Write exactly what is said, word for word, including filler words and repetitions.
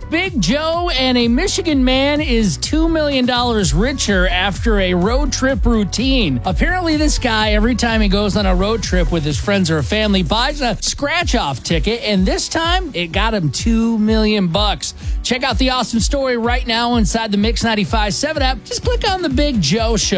Big Joe, and a Michigan man is two million dollars richer after a road trip routine. Apparently, this guy, every time he goes on a road trip with his friends or family, buys a scratch-off ticket, and this time, it got him two million bucks. Check out the awesome story right now inside the Mix ninety-five point seven app. Just click on the Big Joe Show.